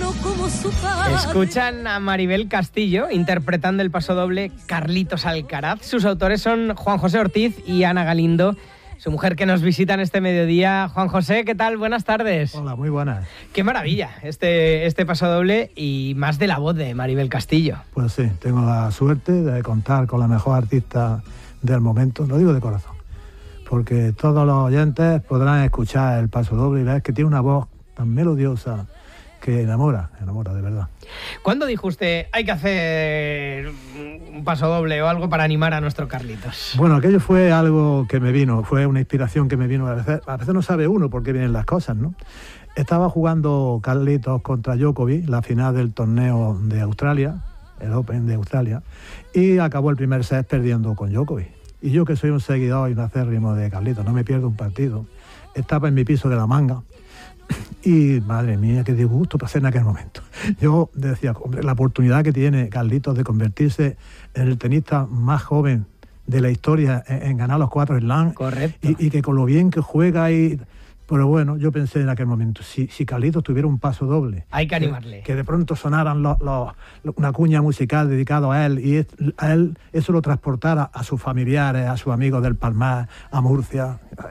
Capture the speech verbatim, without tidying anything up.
oro como su padre. Escuchan a Maribel Castillo interpretando el pasodoble Carlitos Alcaraz. Sus autores son Juan José Ortiz y Ana Galindo, su mujer, que nos visitan este mediodía. Juan José, ¿qué tal? Buenas tardes. Hola, muy buenas. Qué maravilla este, este pasodoble, y más de la voz de Maribel Castillo. Pues sí, tengo la suerte de contar con la mejor artista del momento, lo digo de corazón, porque todos los oyentes podrán escuchar el pasodoble y ver que tiene una voz tan melodiosa que enamora, enamora de verdad. ¿Cuándo dijo usted, hay que hacer un pasodoble o algo para animar a nuestro Carlitos? Bueno, aquello fue algo que me vino, fue una inspiración que me vino. A veces, a veces no sabe uno por qué vienen las cosas, ¿no? Estaba jugando Carlitos contra Djokovic, la final del torneo de Australia, el Open de Australia, y acabó el primer set perdiendo con Djokovic. Y yo, que soy un seguidor y un acérrimo de Carlitos, no me pierdo un partido, estaba en mi piso de la Manga. Y madre mía, qué disgusto pasé en aquel momento. Yo decía, hombre, la oportunidad que tiene Carlitos de convertirse en el tenista más joven de la historia en, en ganar los cuatro slams. Correcto. Y, y que con lo bien que juega y... Pero bueno, yo pensé en aquel momento, si, si Carlitos tuviera un paso doble... Hay que animarle. Que, que de pronto sonaran los, los, una cuña musical dedicada a él, y es, a él eso lo transportara a sus familiares, a sus amigos del Palmar, a Murcia...